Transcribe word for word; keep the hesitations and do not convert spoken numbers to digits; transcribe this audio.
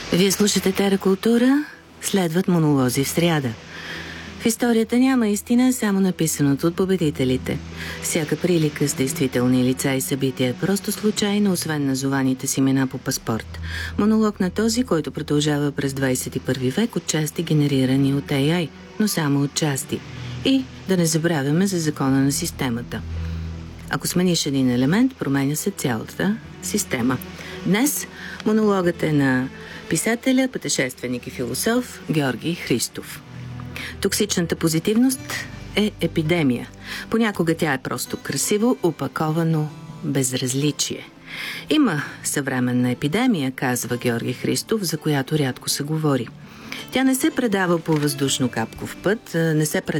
Вие слушате Теракултура, следват монолози в сряда. В историята няма истина, само написаното от победителите. Всяка прилика с действителни лица и събития е просто случайно, освен назованите си имена по паспорт. Монолог на този, който продължава през двадесет и първи век от части генерирани от Ей Ай, но само от части. И да не забравяме за закона на системата. Ако смениш един елемент, променя се цялата система. Днес монологът е на писателя, пътешественик и философ Георги Христов. Токсичната позитивност е епидемия. Понякога тя е просто красиво опаковано безразличие. Има съвременна епидемия, казва Георги Христов, за която рядко се говори. Тя не се предава по въздушно-капков път, не се предава